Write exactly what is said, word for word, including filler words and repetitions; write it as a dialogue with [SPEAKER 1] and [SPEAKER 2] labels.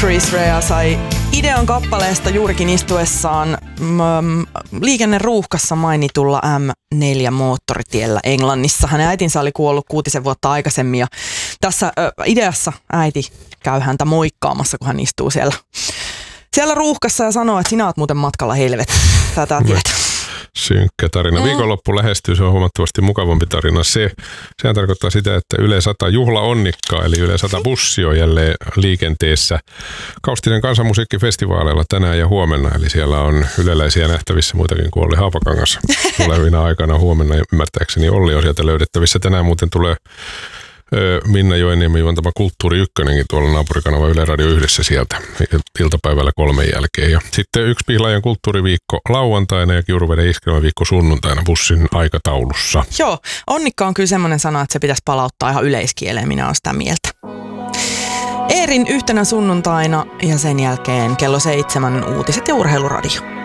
[SPEAKER 1] Chris Rea sai idean kappaleesta juurikin istuessaan mm, liikenneruuhkassa mainitulla M neljä moottoritiellä Englannissa. Hänen äitinsä oli kuollut kuutisen vuotta aikaisemmin ja tässä ö, ideassa äiti käy häntä moikkaamassa, kun hän istuu siellä, siellä ruuhkassa ja sanoo, että sinä oot muuten matkalla helvetiin. Tätä tietää.
[SPEAKER 2] Synkkä tarina. Viikonloppu lähestyy, se on huomattavasti mukavampi tarina. Se, sehän tarkoittaa sitä, että Yle sata juhla onnikkaa, eli Yle sata bussi on jälleen liikenteessä Kaustisen kansanmusiikkifestivaaleilla tänään ja huomenna. Eli siellä on yleläisiä nähtävissä muitakin kuin Olli Haapakangas tulevina aikana. Huomenna ymmärtääkseni Olli on sieltä löydettävissä. Tänään muuten tulee Minna Joenniemi juontama Kulttuuri Ykkönenkin tuolla naapurikanava Yle Radio yhdessä sieltä iltapäivällä kolmen jälkeen. Ja sitten yksi Pihlajan kulttuuriviikko lauantaina ja Kiuruveden iskelmäviikko sunnuntaina bussin aikataulussa.
[SPEAKER 1] Joo, onnikka on kyllä semmoinen sana, että se pitäisi palauttaa ihan yleiskieleen, minä olen sitä mieltä. Eerin yhtenä sunnuntaina ja sen jälkeen kello seitsemän uutiset ja urheiluradio.